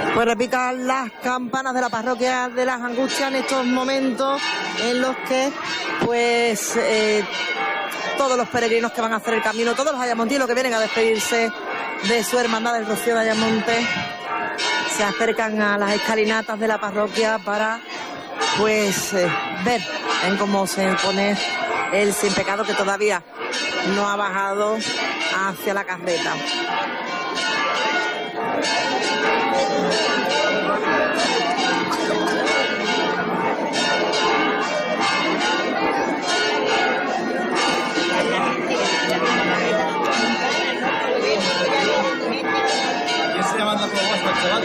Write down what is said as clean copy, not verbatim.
Pues repican las campanas de la parroquia de las Angustias en estos momentos en los que pues todos los peregrinos que van a hacer el camino, todos los ayamontinos que vienen a despedirse de su hermandad del Rocío de Ayamonte, se acercan a las escalinatas de la parroquia para pues ver en cómo se pone el sin pecado, que todavía no ha bajado hacia la carreta. ¿Quién se llama la propuesta, chaval?